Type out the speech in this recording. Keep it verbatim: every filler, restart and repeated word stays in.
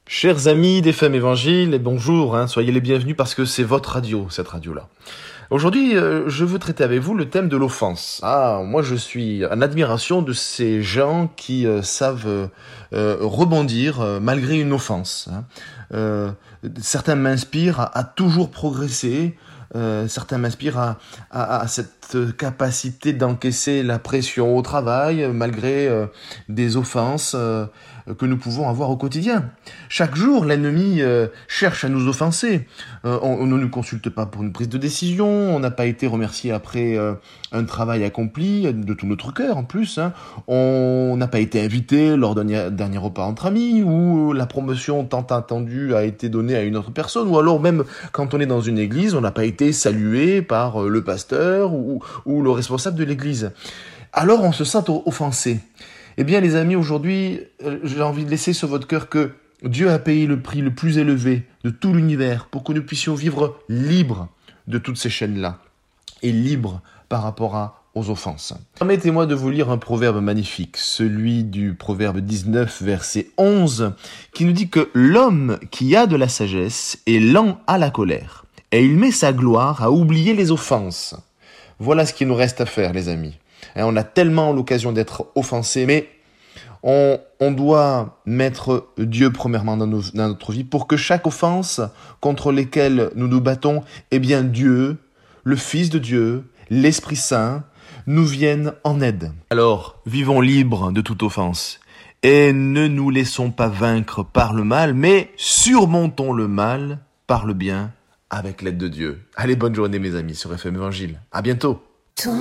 Chers amis des F M Évangile, bonjour, hein, soyez les bienvenus parce que c'est votre radio, cette radio-là. Aujourd'hui, euh, je veux traiter avec vous le thème de l'offense. Ah, moi je suis en admiration de ces gens qui euh, savent euh, rebondir euh, malgré une offense. Hein. Euh, certains m'inspirent à, à toujours progresser, euh, certains m'inspirent à, à, à cette capacité d'encaisser la pression au travail malgré euh, des offenses euh, que nous pouvons avoir au quotidien. Chaque jour, l'ennemi euh, cherche à nous offenser. Euh, on, on ne nous consulte pas pour une prise de décision, on n'a pas été remercié après euh, un travail accompli de tout notre cœur en plus. Hein. On n'a pas été invité lors d'un dernier repas entre amis, ou la promotion tant attendue a été donnée à une autre personne, ou alors même quand on est dans une église, on n'a pas été salué par le pasteur ou, ou le responsable de l'église. Alors on se sent offensé. Eh bien les amis, aujourd'hui, euh, j'ai envie de laisser sur votre cœur que Dieu a payé le prix le plus élevé de tout l'univers pour que nous puissions vivre libres de toutes ces chaînes-là et libres par rapport à, aux offenses. Permettez-moi de vous lire un proverbe magnifique, celui du proverbe dix-neuf, verset onze, qui nous dit que l'homme qui a de la sagesse est lent à la colère et il met sa gloire à oublier les offenses. Voilà ce qu'il nous reste à faire, les amis. Et on a tellement l'occasion d'être offensés, mais on, on doit mettre Dieu premièrement dans, nos, dans notre vie pour que chaque offense contre lesquelles nous nous battons, eh bien Dieu, le Fils de Dieu, l'Esprit Saint, nous viennent en aide. Alors, vivons libres de toute offense et ne nous laissons pas vaincre par le mal, mais surmontons le mal par le bien avec l'aide de Dieu. Allez, bonne journée mes amis sur F M Évangile. À bientôt.